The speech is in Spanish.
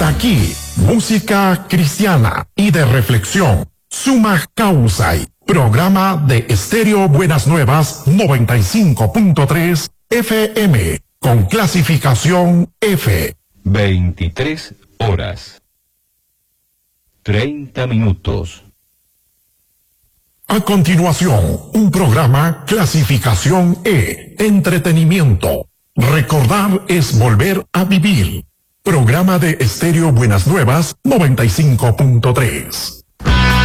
Hasta aquí, música cristiana y de reflexión. Suma Causa, programa de Estéreo Buenas Nuevas 95.3 FM, con clasificación F. 23 horas. 30 minutos. A continuación, un programa clasificación E, entretenimiento. Recordar es volver a vivir. Programa de Estéreo Buenas Nuevas 95.3.